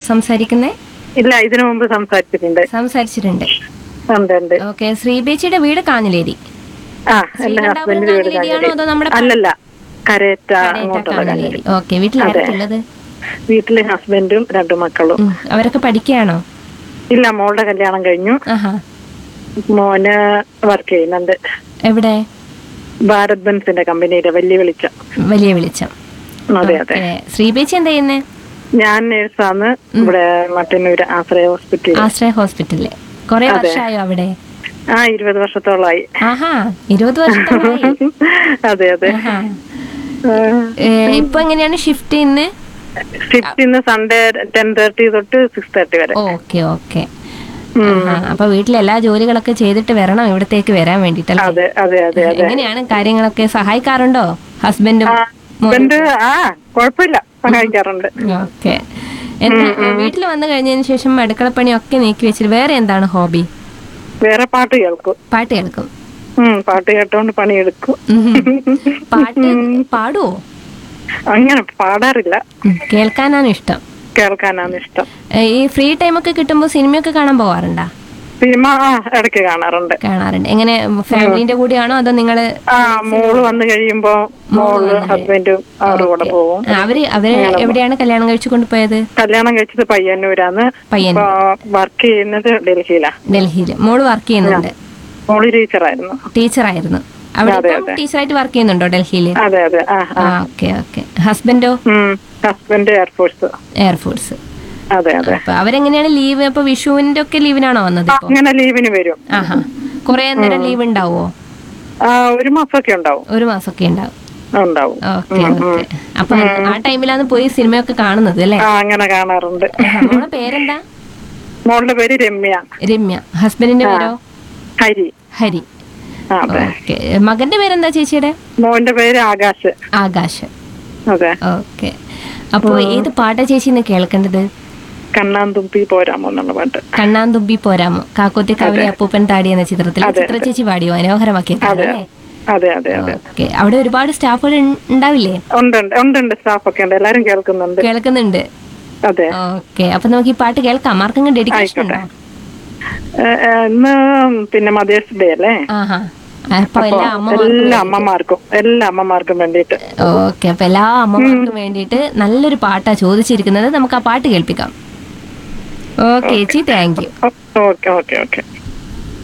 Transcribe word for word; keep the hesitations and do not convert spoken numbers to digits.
സംസാരിക്കുന്നേ? ഇല്ല, ഇതിനു മുമ്പ് സംസാരിച്ചിട്ടുണ്ട്. സംസാരിച്ചിട്ടുണ്ട്. ഉണ്ട് ഉണ്ട്. ഓക്കെ. ശ്രീബേച്ചിയുടെ വീട് കാഞ്ഞിലേരി. ആ, എന്റെ ഹസ്ബൻഡിന്റെ വീട് കാഞ്ഞിലേരി. അല്ലല്ല, കരേറ്റ അങ്ങോട്ടുള്ള കാഞ്ഞിലേരി. ഓക്കെ. വീട്ടിൽ ആരൊക്കെയുള്ളത്? വീട്ടില് ഹസ്ബൻഡും രണ്ടു മക്കളും. അവരൊക്കെ പഠിക്കുകയാണോ? ഇല്ല, മോളുടെ കല്യാണം കഴിഞ്ഞു. മോന് വർക്ക് ചെയ്യുന്നുണ്ട്. എവിടെ? ഭാരത് ബെൻസിന്റെ കമ്പനിയിലെ വലിയ വെളിച്ചം. വലിയ വെളിച്ചം. അതെ അതെ. ശ്രീബേച്ചി എന്താ ചെയ്യുന്നേ? ഞാൻ നേഴ്സാണ് ഇവിടെ മട്ടന്നൂർ ആശ്രയ ഹോസ്പിറ്റൽ. ആശ്രയ ഹോസ്പിറ്റലില് കൊറേ വർഷമായോ അവിടെ? ആ, ഇരുപത് വർഷത്തോളായി. ആഹാ, ഇരുപത് വർഷത്തോളായി. അതെ അതെ. ഇപ്പൊ എങ്ങനെയാണ് ഷിഫ്റ്റ് ഇന്ന്? ഷിഫ്റ്റ് ഇന്ന് സൺഡേ ടെൻ തേർട്ടി തൊട്ട് സിക്സ് തേർട്ടി വരെ. Okay okay. അപ്പൊ വീട്ടിലെ എല്ലാ ജോലികളൊക്കെ ചെയ്തിട്ട് വരണം ഇവിടത്തേക്ക് വരാൻ വേണ്ടിട്ടല്ലേ? അതെ അതെ അതെ. എങ്ങനെയാണ് കാര്യങ്ങളൊക്കെ? സഹായിക്കാറുണ്ടോ ഹസ്ബൻഡും? ഹസ്ബൻഡ് ആ കുഴപ്പമില്ല, സഹായിക്കാറുണ്ട്. ഓക്കെ. എന്താ വീട്ടിൽ വന്നു കഴിഞ്ഞതിന് ശേഷം അടുക്കളപ്പണിയൊക്കെ നീക്കി വെച്ചിട്ട് വേറെ എന്താണ് ഹോബി? വേറെ പാട്ട് കേൾക്കും. പാട്ട് കേൾക്കും. പാട്ട് കേട്ടോണ്ട് പണിയെടുക്കും. പാട്ട് പാടുവോ? അങ്ങനെ പാടാറില്ല, കേൾക്കാനാണ് ഇഷ്ടം. കേൾക്കാനാണ് ഇഷ്ടം. ഈ ഫ്രീ ടൈം ഒക്കെ കിട്ടുമ്പോ സിനിമയൊക്കെ കാണാൻ പോവാറുണ്ടോ? സിനിമ ഇടയ്ക്ക് കാണാറുണ്ട്. കാണാറുണ്ട്. എങ്ങനെ ഫാമിലിന്റെ കൂടെയാണോ അതോ നിങ്ങള്? ആ, മോള് വന്നു കഴിയുമ്പോ മോള് ഹസ്ബൻഡും അവരുടെ കൂടെ പോകും. അവര് അവര് എവിടെയാണ് കല്യാണം കഴിച്ചു കൊണ്ടുപോയത്? കല്യാണം കഴിച്ചത് പയ്യന്നൂരാണ്. വർക്ക് ചെയ്യുന്നത് ഡൽഹിയിലാ. ഡൽഹിയില്. മോള് വർക്ക് ചെയ്യുന്നുണ്ട്? മോള് ടീച്ചറായിരുന്നു. ടീച്ചറായിരുന്നു. അവിടെ ടീച്ചറായിട്ട് വർക്ക് ചെയ്യുന്നുണ്ടോ ഡൽഹിയില്? അതെ അതെ. Okay okay. ഹസ്ബൻഡോ? Husband air force. എയർഫോഴ്സ്. അതെ അതെ. അവരെങ്ങനെയാണ് ലീവ്? അപ്പൊ വിഷുവിന്റെ ഒക്കെ ലീവിനാണോ വന്നത്? അങ്ങനെ ലീവിന് വരും. ആഹാ. കൊറേ നേരം ലീവ് ഉണ്ടാവോ? ഒരു മാസമൊക്കെ ഉണ്ടാവും. ഒരു മാസമൊക്കെ ഉണ്ടാവും. ഉണ്ടാവും. Okay okay. അപ്പൊ ആ ടൈമിലാണ് പോയി സിനിമയൊക്കെ കാണുന്നത് അല്ലേ? അങ്ങനെ കാണാറുണ്ട്. മോളുടെ പേരെന്താ? മോളുടെ പേര് രമ്യ. രമ്യ. ഹസ്ബൻഡിന്റെ പേരോ? ഹരി. ഹരി. ഓക്കെ. മകന്റെ പേരെന്താ ചേച്ചിയുടെ? മോന്റെ പേര് ആകാശ്. ആകാശ്. അതെ. ഓക്കെ. അപ്പൊ ഏത് പാട്ടാ ചേച്ചി ഇന്ന് കേൾക്കേണ്ടത്? കണ്ണാന്തുമ്പി പോരാമോ എന്നുള്ള പാട്ട്. കണ്ണാന്തുമ്പി പോരാമോ, കാക്കോത്തി കവലി അപ്പൂപ്പൻ താടി എന്ന ചിത്രത്തിൽ ചിത്ര ചേച്ചി പാടിയോ? മനോഹരമാക്കിയല്ലേ? അതെ അതെ അതെ. ഓക്കെ. അവിടെ ഒരുപാട് സ്റ്റാഫുകൾ ഉണ്ടാവില്ലേ? ഉണ്ട്, സ്റ്റാഫ് ഒക്കെ ഉണ്ട്. എല്ലാരും കേൾക്കുന്നുണ്ട്. കേൾക്കുന്നുണ്ട്. അതെ. ഓക്കെ. അപ്പൊ നമുക്ക് ഈ പാട്ട് കേൾക്കാം. ആർക്കെങ്കിലും ഡെഡിക്കേഷൻ ഉണ്ടോ? ഇന്ന് പിന്നെ മദേഴ്സ് ഡേ അല്ലേ? ആഹാ. എല്ലാ അമ്മമാർക്കും എല്ലാ അമ്മമാർക്കും വേണ്ടിട്ട്. ഓക്കെ. അപ്പൊ എല്ലാ അമ്മമാർക്കും വേണ്ടിട്ട് നല്ലൊരു പാട്ടാ ചോദിച്ചിരിക്കുന്നത്. നമുക്ക് ആ പാട്ട് കേൾപ്പിക്കാം. ഓക്കെ ചേച്ചി, thank you. Okay okay okay.